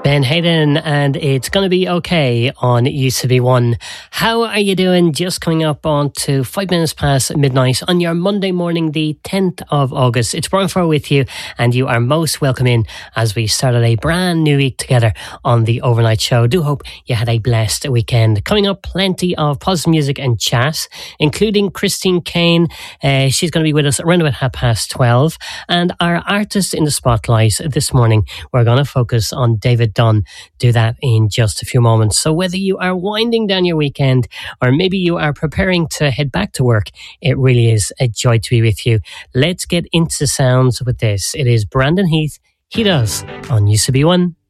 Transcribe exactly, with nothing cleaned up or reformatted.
Ben Hayden, and it's going to be okay on U C B one. How are you doing? Just coming up on to five minutes past midnight on your Monday morning, the tenth of August. It's Brian Farr with you, and you are most welcome in as we started a brand new week together on the Overnight Show. Do hope you had a blessed weekend. Coming up, plenty of positive music and chat, including Christine Kane. Uh, she's going to be with us around about half past twelve. And our artist in the spotlight this morning, we're going to focus on David Dunn. Do that in just a few moments. So whether you are winding down your weekend or maybe you are preparing to head back to work, it really is a joy to be with you. Let's get into sounds with this. It is Brandon Heath. He Does on U C B one.